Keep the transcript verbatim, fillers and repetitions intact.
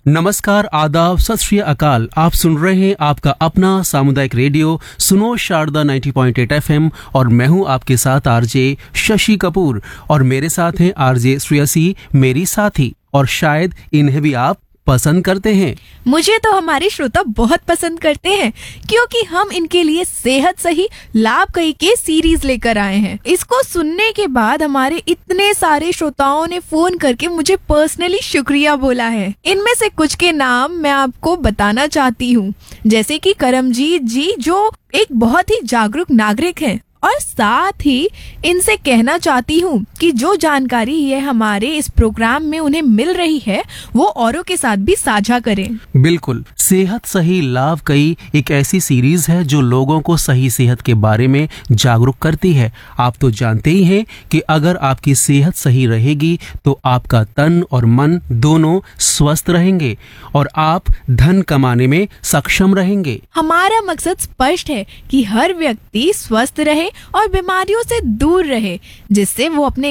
नमस्कार, आदाब, सत श्री अकाल। आप सुन रहे हैं आपका अपना सामुदायिक रेडियो सुनो शारदा नब्बे पॉइंट आठ एफएम और मैं हूं आपके साथ आरजे शशि कपूर और मेरे साथ हैं आरजे श्रेयसी, मेरी साथी, और शायद इन्हें भी आप पसंद करते हैं। मुझे तो हमारे श्रोता बहुत पसंद करते हैं क्योंकि हम इनके लिए सेहत सही लाभ कई के सीरीज लेकर आए हैं। इसको सुनने के बाद हमारे इतने सारे श्रोताओं ने फोन करके मुझे पर्सनली शुक्रिया बोला है। इनमें से कुछ के नाम मैं आपको बताना चाहती हूँ, जैसे कि करमजीत जी जो एक बहुत ही जागरूक नागरिक हैं, और साथ ही इनसे कहना चाहती हूँ कि जो जानकारी ये हमारे इस प्रोग्राम में उन्हें मिल रही है वो औरों के साथ भी साझा करें। बिल्कुल, सेहत सही लाभ कई एक ऐसी सीरीज है जो लोगों को सही सेहत के बारे में जागरूक करती है। आप तो जानते ही हैं कि अगर आपकी सेहत सही रहेगी तो आपका तन और मन दोनों स्वस्थ रहेंगे और आप धन कमाने में सक्षम रहेंगे। हमारा मकसद स्पष्ट है कि हर व्यक्ति स्वस्थ रहे और बीमारियों से दूर रहे, जिससे वो अपने